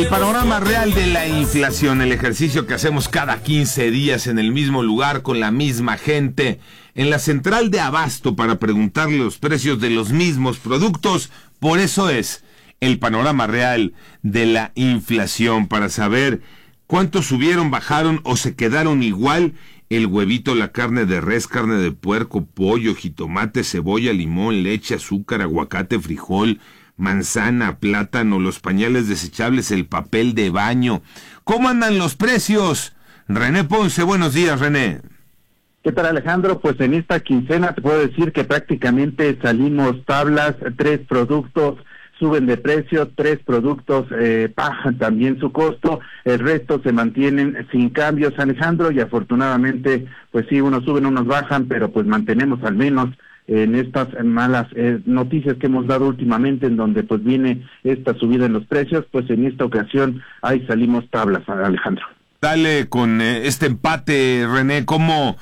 El panorama real de la inflación, el ejercicio que hacemos cada 15 días en el mismo lugar con la misma gente, en la central de abasto para preguntarle los precios de los mismos productos. Por eso es el panorama real de la inflación, para saber cuánto subieron, bajaron o se quedaron igual el huevito, la carne de res, carne de puerco, pollo, jitomate, cebolla, limón, leche, azúcar, aguacate, frijol, manzana, plátano, los pañales desechables, el papel de baño. ¿Cómo andan los precios? René Ponce, buenos días, René. ¿Qué tal, Alejandro? Pues en esta quincena te puedo decir que prácticamente salimos tablas. 3 productos suben de precio, 3 productos bajan también su costo, el resto se mantienen sin cambios, Alejandro, y afortunadamente, pues sí, unos suben, unos bajan, pero pues mantenemos al menos en estas malas noticias que hemos dado últimamente, en donde pues viene esta subida en los precios, pues en esta ocasión ahí salimos tablas, Alejandro. Dale con este empate, René, ¿cómo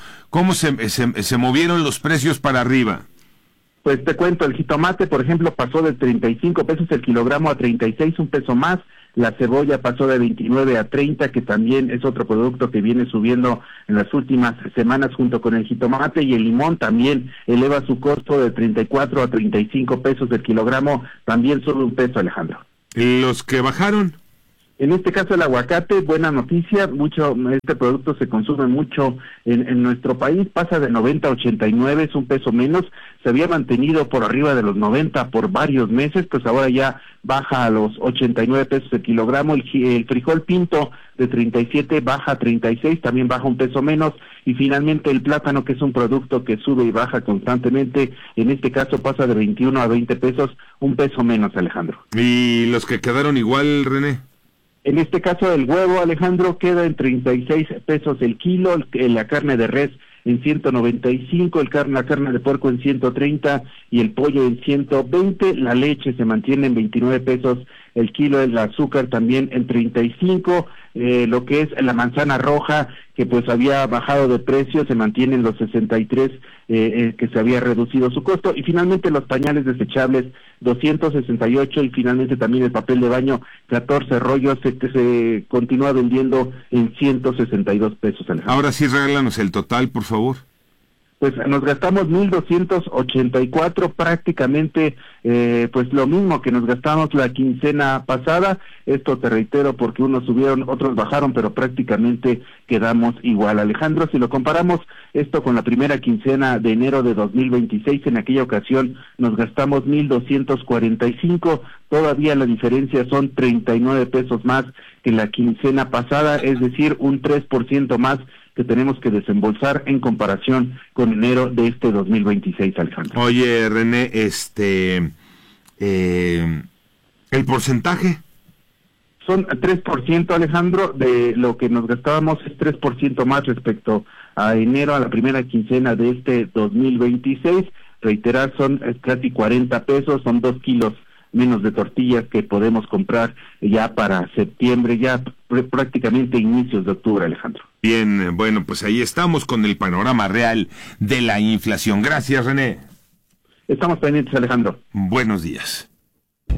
se movieron los precios para arriba? Pues te cuento, el jitomate, por ejemplo, pasó de 35 pesos el kilogramo a 36, un peso más. La cebolla pasó de 29 a 30, que también es otro producto que viene subiendo en las últimas semanas junto con el jitomate, y el limón también eleva su costo de 34 a 35 pesos el kilogramo, también sube un peso, Alejandro. ¿Los que bajaron? En este caso el aguacate, buena noticia, este producto se consume mucho en nuestro país, pasa de 90 a 89, es un peso menos, se había mantenido por arriba de los 90 por varios meses, pues ahora ya baja a los 89 pesos el kilogramo. El frijol pinto de 37 baja a 36, también baja un peso menos, y finalmente el plátano, que es un producto que sube y baja constantemente, en este caso pasa de 21 a 20 pesos, un peso menos, Alejandro. ¿Y los que quedaron igual, René? En este caso el huevo, Alejandro, queda en 36 pesos el kilo, la carne de res en 195, la carne de puerco en 130 y el pollo en 120, la leche se mantiene en 29 pesos el kilo, el azúcar también en 35, lo que es la manzana roja, que pues había bajado de precio, se mantiene en los 63, que se había reducido su costo, y finalmente los pañales desechables 268, y finalmente también el papel de baño 14 rollos, que se continúa vendiendo en 162 pesos, Alejandro. Ahora sí, regálanos el total, por favor. Pues nos gastamos 1,284, prácticamente pues lo mismo que nos gastamos la quincena pasada. Esto te reitero porque unos subieron, otros bajaron, pero prácticamente quedamos igual, Alejandro. Si lo comparamos esto con la primera quincena de enero de 2026, en aquella ocasión nos gastamos 1,245, todavía la diferencia son 39 pesos más que la quincena pasada, es decir, un 3% más que tenemos que desembolsar en comparación con enero de este 2026, Alejandro. Oye, René, ¿el porcentaje? Son 3%, Alejandro, de lo que nos gastábamos es 3% más respecto a enero, a la primera quincena de este 2026. Reiterar, son casi 40 pesos, son 2 kilos menos de tortillas que podemos comprar ya para septiembre, ya prácticamente inicios de octubre, Alejandro. Bien, bueno, pues ahí estamos con el panorama real de la inflación. Gracias, René. Estamos pendientes, Alejandro. Buenos días.